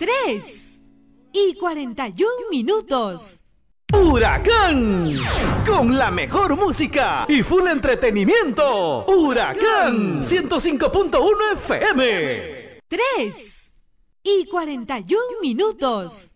3:41. Huracán, con la mejor música y full entretenimiento. Huracán 105.1 FM. 3:41.